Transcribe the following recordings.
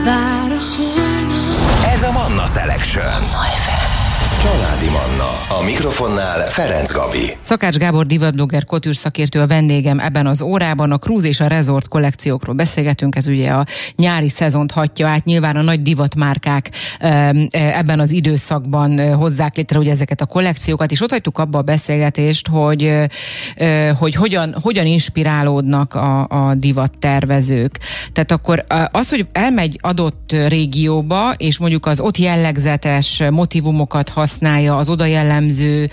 Vár a holnap. Ez a Manna Selection. Manna FM. Családi Manna. A mikrofonnál Ferenc Gabi. Szakács Gábor divatblogger, couture szakértő a vendégem ebben az órában. A cruise és a resort kollekciókról beszélgetünk, ez ugye a nyári szezont hatja át. Nyilván a nagy divatmárkák ebben az időszakban hozzák létre ugye ezeket a kollekciókat, és ott hagytuk abba a beszélgetést, hogy hogyan inspirálódnak a divattervezők. Tehát akkor az, hogy elmegy adott régióba, és mondjuk az ott jellegzetes motivumokat használja, az oda jellemző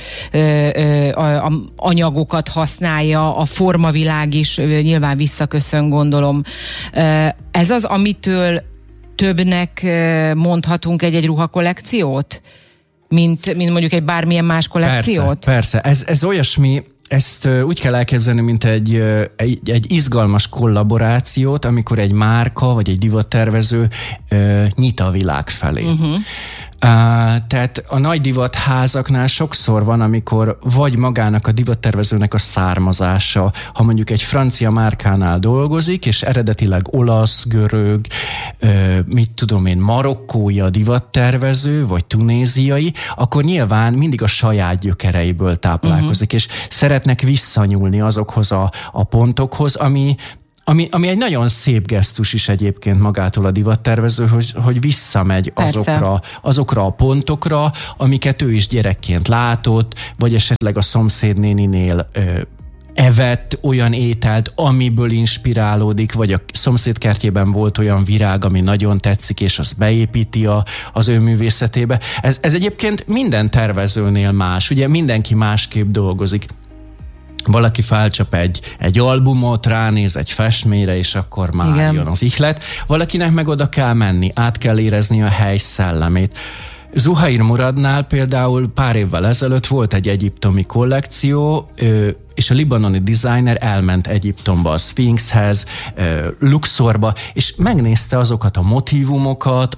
anyagokat használja, a formavilág is nyilván visszaköszön, gondolom. Ez az, amitől többnek mondhatunk egy ruhakollekciót, mint mondjuk egy bármilyen más kollekciót? Persze. Ez olyasmi, ezt úgy kell elképzelni, mint egy izgalmas kollaborációt, amikor egy márka vagy egy divattervező nyit a világ felé. Tehát a nagy divatházaknál sokszor van, amikor vagy magának a divattervezőnek a származása, ha mondjuk egy francia márkánál dolgozik, és eredetileg olasz, görög, marokkói a divattervező, vagy tunéziai, akkor nyilván mindig a saját gyökereiből táplálkozik, és szeretnek visszanyúlni azokhoz a pontokhoz, ami egy nagyon szép gesztus is egyébként magától a divattervező, hogy visszamegy azokra a pontokra, amiket ő is gyerekként látott, vagy esetleg a szomszédnéninél evett olyan ételt, amiből inspirálódik, vagy a szomszédkertjében volt olyan virág, ami nagyon tetszik, és azt beépíti az ő művészetébe. Ez egyébként minden tervezőnél más, ugye mindenki másképp dolgozik. Valaki felcsap egy albumot, ránéz egy festményre, és akkor már jön az ihlet. Valakinek meg oda kell menni, át kell érezni a hely szellemét. Zuhair Muradnál például pár évvel ezelőtt volt egy egyiptomi kollekció, és a libanoni designer elment Egyiptomba, a Szfinxhez, Luxorba, és megnézte azokat a motívumokat,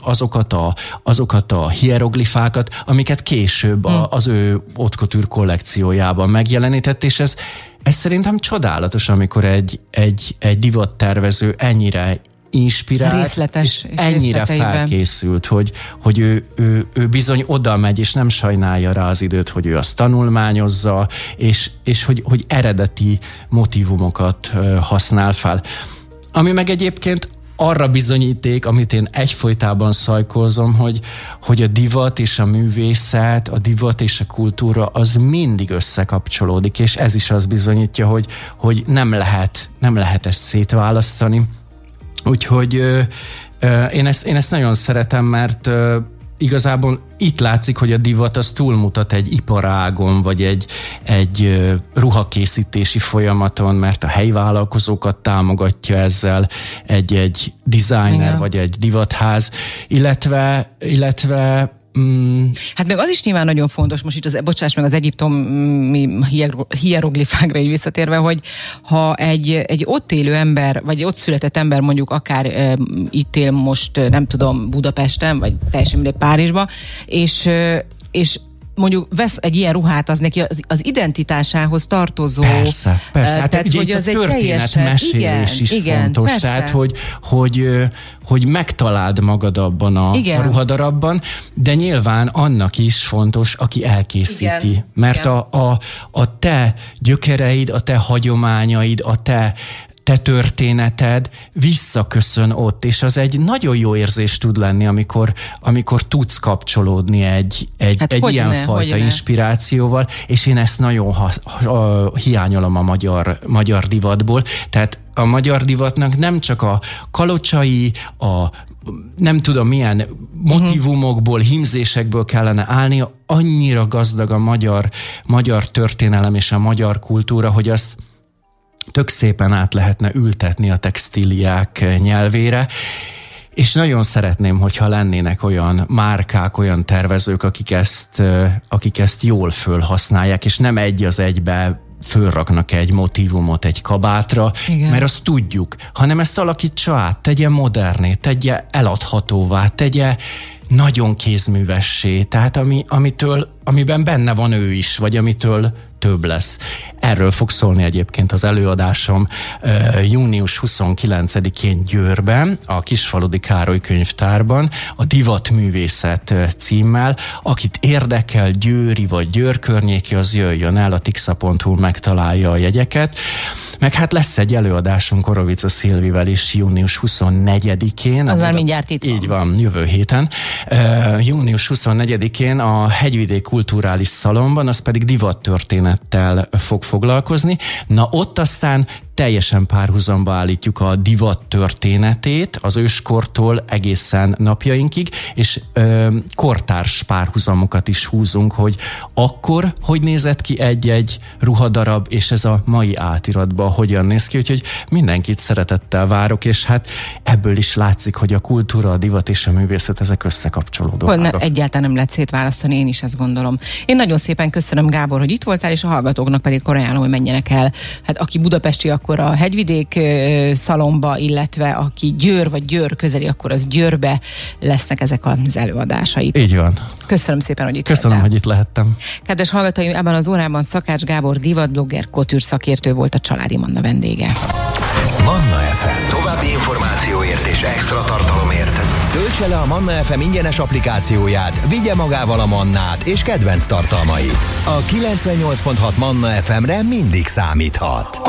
azokat a hieroglifákat, amiket később az ő haute couture kollekciójában megjelenített, és ez szerintem csodálatos, amikor egy divattervező ennyire inspirált, részletes, és ennyire felkészült, hogy ő bizony oda megy, és nem sajnálja rá az időt, hogy ő azt tanulmányozza, és hogy eredeti motívumokat használ fel. Ami meg egyébként arra bizonyíték, amit én egyfolytában szajkózom, hogy a divat és a művészet, a divat és a kultúra az mindig összekapcsolódik, és ez is azt bizonyítja, hogy nem lehet ezt szétválasztani. Úgyhogy én ezt nagyon szeretem, mert igazából itt látszik, hogy a divat az túlmutat egy iparágon, vagy egy ruhakészítési folyamaton, mert a helyi vállalkozókat támogatja ezzel egy designer, vagy egy divatház, illetve Hát meg az is nyilván nagyon fontos, most itt bocsáss meg az egyiptomi hieroglifákra így visszatérve, hogy ha egy ott élő ember, vagy ott született ember mondjuk akár itt él most, nem tudom, Budapesten, vagy teljesen mindegy Párizsba, és mondjuk vesz egy ilyen ruhát, az neki az identitásához tartozó. Persze. Hát tehát, ugye hogy itt az a történetmesélés is fontos. Persze. Tehát, hogy megtaláld magad abban a ruhadarabban, de nyilván annak is fontos, aki elkészíti. Igen. Mert a te gyökereid, a te hagyományaid, a te történeted visszaköszön ott, és az egy nagyon jó érzés tud lenni, amikor tudsz kapcsolódni egy ilyenfajta inspirációval, és én ezt nagyon hiányolom a magyar divatból. Tehát a magyar divatnak nem csak a kalocsai, nem tudom milyen motivumokból, hímzésekből kellene állni, annyira gazdag a magyar történelem és a magyar kultúra, hogy azt tök szépen át lehetne ültetni a textíliák nyelvére, és nagyon szeretném, hogyha lennének olyan márkák, olyan tervezők, akik ezt jól fölhasználják, és nem egy az egybe fölraknak egy motívumot egy kabátra, mert azt tudjuk, hanem ezt alakítsa át, tegye moderné, tegye eladhatóvá, tegye nagyon kézművessé, tehát amiben benne van ő is, vagy amitől több lesz. Erről fog szólni egyébként az előadásom június 29-én Győrben, a Kisfaludy Károly könyvtárban, a Divatművészet címmel. Akit érdekel, győri vagy Győr környéki, az jöjjön el, a tixa.hu megtalálja a jegyeket. Meg hát lesz egy előadásunk Orovica Szilvivel is június 24-én. Az már mindjárt itt van. Így van, jövő héten. Június 24-én a Hegyvidék Kulturális Szalonban, az pedig divattörténettel fog foglalkozni. Na ott aztán teljesen párhuzamba állítjuk a divat történetét az őskortól egészen napjainkig, és kortárs párhuzamokat is húzunk, hogy akkor hogy nézett ki egy-egy ruhadarab, és ez a mai átiratban hogyan néz ki, úgyhogy mindenkit szeretettel várok, és hát ebből is látszik, hogy a kultúra, a divat és a művészet, ezek összekapcsolódó ágak. Egyáltalán nem lehet szétválasztani, én is ezt gondolom. Én nagyon szépen köszönöm, Gábor, hogy itt voltál, és a hallgatóknak pedig ajánlom, hogy menjenek el. Hát aki budapesti, akkor a Hegyvidék Szalonba, illetve aki Győr vagy Győr közeli, akkor az Győrbe lesznek ezek az előadásai. Így van. Köszönöm szépen, hogy itt Köszönöm, voltál. hogy itt lehettem. Kedves hallgatóim, ebben az órában Szakács Gábor divatblogger, kotűrszakértő volt a Családi Manna vendége. Manna FM. További információért és extra tartalomért töltse le a Manna FM ingyenes applikációját, vigye magával a Mannát és kedvenc tartalmait. A 98.6 Manna FM-re mindig számíthat.